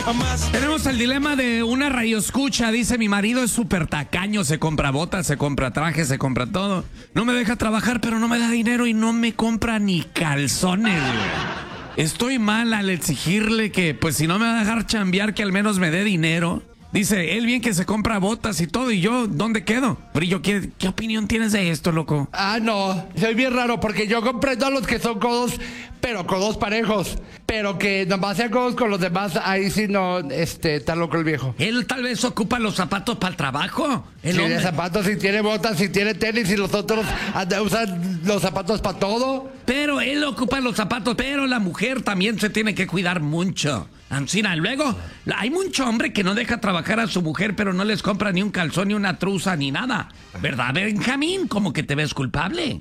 Tenemos el dilema de una radioescucha. Dice, mi marido es súper tacaño, se compra botas, se compra trajes, se compra todo. No me deja trabajar, pero no me da dinero y no me compra ni calzones, güey. Estoy mal al exigirle que, pues si no me va a dejar chambear, que al menos me dé dinero. Dice, él bien que se compra botas y todo, y yo, ¿dónde quedo? Brillo, ¿qué opinión tienes de esto, loco? No, soy bien raro porque yo comprendo a los que son codos, pero codos parejos. Pero que nomás sean codos con los demás, ahí sí no, está loco el viejo. Él tal vez ocupa los zapatos para el trabajo. Tiene zapatos, si tiene botas, si tiene tenis, y los otros usan los zapatos para todo. Pero él ocupa los zapatos, pero la mujer también se tiene que cuidar mucho. Ancina, luego, hay mucho hombre que no deja trabajar a su mujer, pero no les compra ni un calzón, ni una truza, ni nada. ¿Verdad, Benjamín? Como que te ves culpable.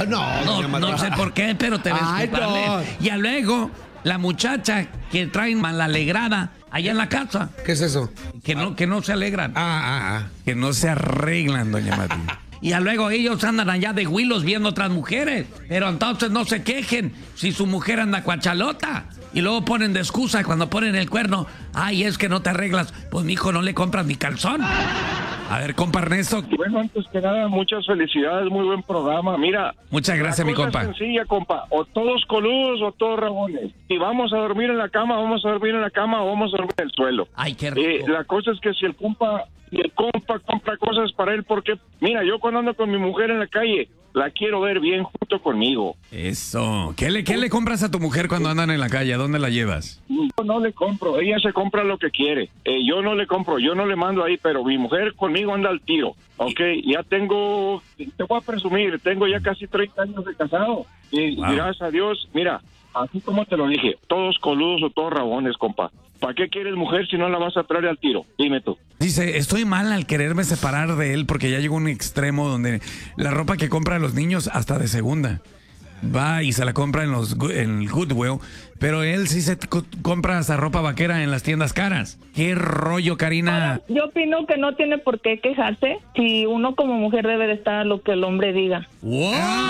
No sé por qué, pero te ves culpable. No. Y luego, la muchacha que traen malalegrada allá en la casa. ¿Qué es eso? Que no se alegran. Que no se arreglan, doña Mati. Y luego ellos andan allá de huilos viendo otras mujeres. Pero entonces no se quejen si su mujer anda cuachalota. Y luego ponen de excusa cuando ponen el cuerno. Ay, es que no te arreglas. Pues, mijo, no le compras ni calzón. A ver, compa Ernesto. Bueno, antes que nada, muchas felicidades, muy buen programa. Mira. Muchas gracias, mi compa. Es sencilla, compa. O todos coludos o todos rabones. Si vamos a dormir en la cama, vamos a dormir en la cama o vamos a dormir en el suelo. Ay, qué rico. La cosa es que si el compa compra cosas para él, porque, mira, yo cuando ando con mi mujer en la calle, la quiero ver bien junto conmigo. Eso. ¿Qué le compras a tu mujer cuando andan en la calle? ¿A dónde la llevas? Yo no le compro, ella se compra lo que quiere. Yo no le compro, yo no le mando ahí, pero mi mujer conmigo anda al tiro. Ok, ya te voy a presumir, tengo ya casi 30 años de casado. Y gracias a Dios, mira, así como te lo dije, todos coludos o todos rabones, compa. ¿Para qué quieres mujer si no la vas a traer al tiro? Dime tú. Dice, estoy mal al quererme separar de él porque ya llegó un extremo donde la ropa que compra a los niños hasta de segunda va y se la compra en el Goodwill, pero él sí se compra esa ropa vaquera en las tiendas caras. ¿Qué rollo, Karina? Yo opino que no tiene por qué quejarse si uno como mujer debe de estar a lo que el hombre diga. ¡Wow!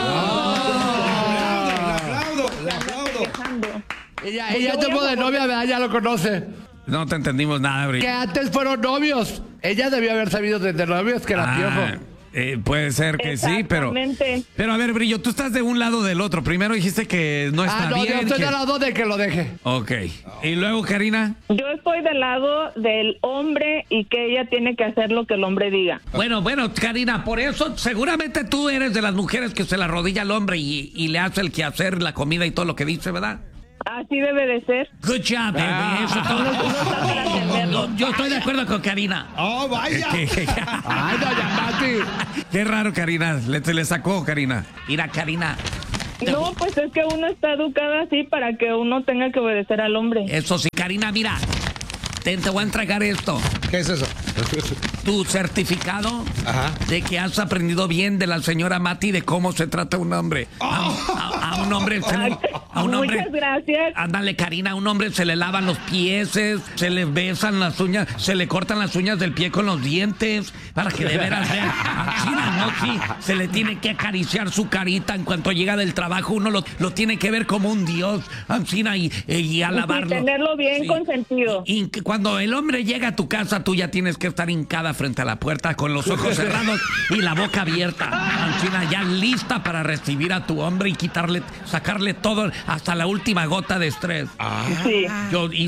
Le aplaudo. Ella tuvo de novia, ¿verdad? Ya lo conoce. No te entendimos nada, Bri. Que antes fueron novios. Ella debió haber sabido desde novios que era piojo. Puede ser que sí, pero a ver, Brillo, tú estás de un lado o del otro. Primero dijiste que no está bien. Yo estoy del lado de que lo deje. Ok. ¿Y luego, Karina? Yo estoy del lado del hombre y que ella tiene que hacer lo que el hombre diga. Bueno, Karina, por eso seguramente tú eres de las mujeres que se la arrodilla al hombre y le hace el quehacer, la comida y todo lo que dice, ¿verdad? Así debe de ser. Good job, baby. Eso todo. Yo estoy de acuerdo con Karina. ¡Oh, vaya! ¡Ay, doña Mati! Qué raro, Karina. Le sacó, Karina. Mira, Karina. No, pues es que uno está educada así para que uno tenga que obedecer al hombre. Eso sí, Karina, mira. Te voy a entregar esto. ¿Qué es eso? Tu certificado de que has aprendido bien de la señora Mati de cómo se trata un hombre. A un hombre muchas gracias. Ándale, Karina, a un hombre se le lavan los pies, se le besan las uñas, se le cortan las uñas del pie con los dientes, para que de veras vean. Sí, se le tiene que acariciar su carita en cuanto llega del trabajo, uno lo tiene que ver como un dios, Ancina, y alabarlo. Y tenerlo bien consentido. Y cuando el hombre llega a tu casa, tú ya tienes que estar hincada frente a la puerta con los ojos cerrados y la boca abierta, Ancina, ya lista para recibir a tu hombre y sacarle todo, hasta la última gota de estrés. Sí.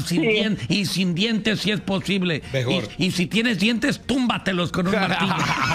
Y sin dientes si es posible. Mejor. Y si tienes dientes, túmbatelos con un martillo.